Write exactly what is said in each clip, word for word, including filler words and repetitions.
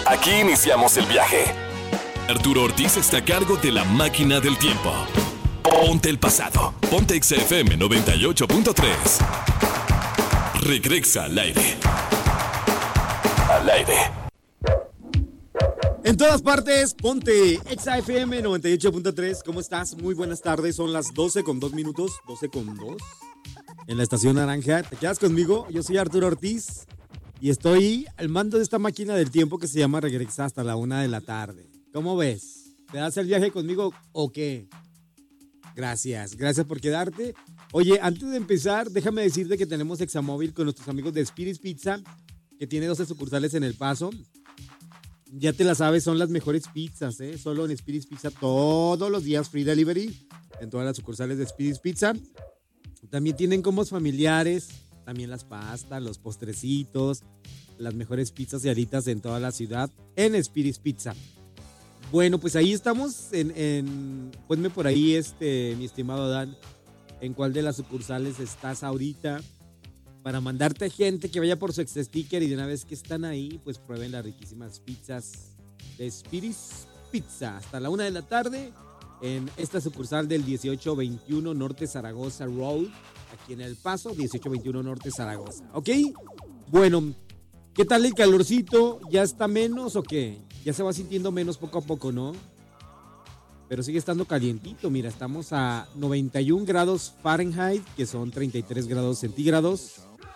Aquí iniciamos el viaje. Arturo Ortiz está a cargo de la máquina del tiempo. Ponte el pasado. Ponte Exa F M noventa y ocho punto tres. Regresa al aire. Al aire. En todas partes, ponte Exa F M noventa y ocho punto tres. ¿Cómo estás? Muy buenas tardes. Son las doce con dos minutos. doce con dos. En la estación naranja. ¿Te quedas conmigo? Yo soy Arturo Ortiz. Y estoy al mando de esta máquina del tiempo que se llama Regresa hasta la una de la tarde. ¿Cómo ves? ¿Te das el viaje conmigo o qué? Gracias, gracias por quedarte. Oye, antes de empezar, déjame decirte que tenemos Examóvil con nuestros amigos de Spirit's Pizza, que tiene doce sucursales en El Paso. Ya te la sabes, son las mejores pizzas, ¿eh? Solo en Spirit's Pizza todos los días free delivery en todas las sucursales de Spirit's Pizza. También tienen combos familiares. También las pastas, los postrecitos, las mejores pizzas y alitas en toda la ciudad en Spirit's Pizza. Bueno, pues ahí estamos en, en ponme por ahí, este, mi estimado Dan, en cuál de las sucursales estás ahorita para mandarte gente que vaya por su ex sticker y de una vez que están ahí, pues prueben las riquísimas pizzas de Spirit's Pizza hasta la una de la tarde en esta sucursal del dieciocho veintiuno Norte Zaragoza Road. Aquí en El Paso, dieciocho veintiuno Norte Zaragoza, ¿ok? Bueno, ¿qué tal el calorcito? ¿Ya está menos o qué? Ya se va sintiendo menos poco a poco, ¿no? Pero sigue estando calientito, mira, estamos a noventa y un grados Fahrenheit, que son treinta y tres grados centígrados.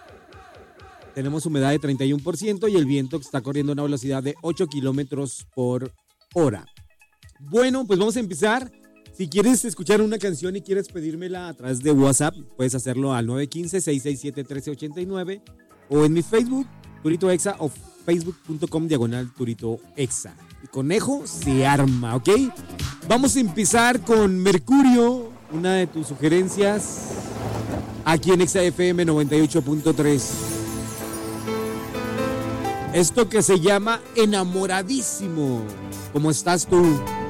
Tenemos humedad de treinta y uno por ciento y el viento que está corriendo a una velocidad de ocho kilómetros por hora. Bueno, pues vamos a empezar. Si quieres escuchar una canción y quieres pedírmela a través de WhatsApp, puedes hacerlo al nueve uno cinco, seis seis siete, uno tres ocho nueve o en mi Facebook, Turito Exa, o facebook punto com diagonal Turito Exa. El conejo se arma, ¿ok? Vamos a empezar con Mercurio, una de tus sugerencias, aquí en Exa F M noventa y ocho punto tres. Esto que se llama Enamoradísimo. ¿Cómo estás tú?